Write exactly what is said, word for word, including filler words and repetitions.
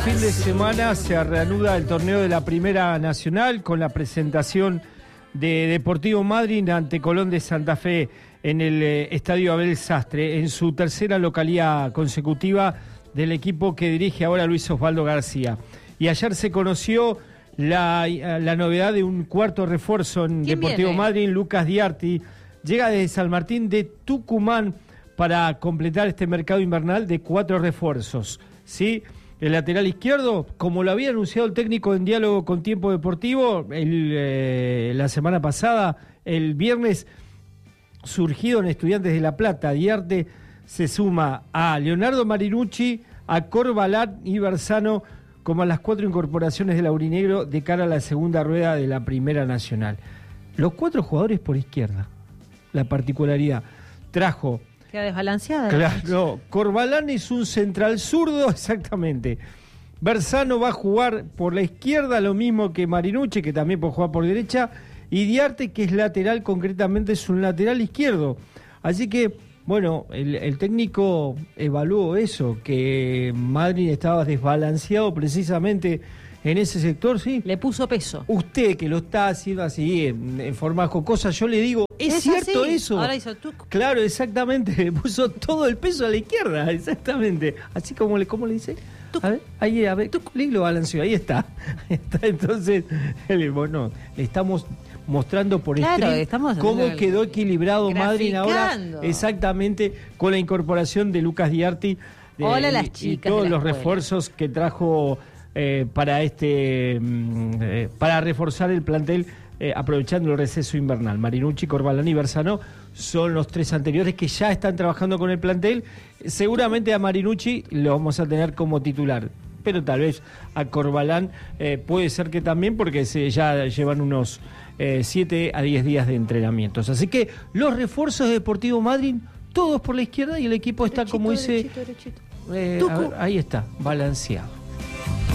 fin de semana se reanuda el torneo de la Primera Nacional con la presentación de Deportivo Madryn ante Colón de Santa Fe en el eh, Estadio Abel Sastre, en su tercera localía consecutiva del equipo que dirige ahora Luis Osvaldo García. Y ayer se conoció la, la novedad de un cuarto refuerzo en Deportivo viene? Madryn, Lucas Diarti, llega desde San Martín de Tucumán para completar este mercado invernal de cuatro refuerzos, ¿sí? El lateral izquierdo, como lo había anunciado el técnico en diálogo con Tiempo Deportivo el, eh, la semana pasada, el viernes, surgido en Estudiantes de La Plata, Diarte se suma a Leonardo Marinucci, a Corbalán y Bersano como a las cuatro incorporaciones del aurinegro de cara a la segunda rueda de la Primera Nacional. Los cuatro jugadores por izquierda. La particularidad, trajo... Queda desbalanceada. Claro, Corbalán es un central zurdo, exactamente. Bersano va a jugar por la izquierda, lo mismo que Marinucci, que también puede jugar por derecha, y Diarte, que es lateral, concretamente es un lateral izquierdo. Así que, bueno, el, el técnico evaluó eso, que Madryn estaba desbalanceado precisamente en ese sector, sí. Le puso peso. Usted que lo está haciendo así, en, en forma jocosa, yo le digo, ¿es, ¿Es cierto así? Eso? Ahora hizo tú. Claro, exactamente, le puso todo el peso a la izquierda, exactamente. Así como le, ¿cómo le dice? Tuc. A ver, ahí, a ver, tuc, lo balanceó, ahí está. Ahí está. Entonces, bueno, le estamos mostrando por claro, stream estamos cómo quedó equilibrado Madryn ahora, exactamente, con la incorporación de Lucas Diarti. De, Hola, las y, chicas y todos de la los escuela. Refuerzos que trajo eh, para este eh, para reforzar el plantel, eh, aprovechando el receso invernal. Marinucci, Corbalán y Bersano son los tres anteriores que ya están trabajando con el plantel. Seguramente a Marinucci lo vamos a tener como titular, pero tal vez a Corbalán eh, puede ser que también, porque se, ya llevan unos siete a diez días de entrenamientos. Así que los refuerzos de Deportivo Madryn, todos por la izquierda, y el equipo está, derechito, como dice, derechito, derechito. Eh, a ver, ahí está, balanceado.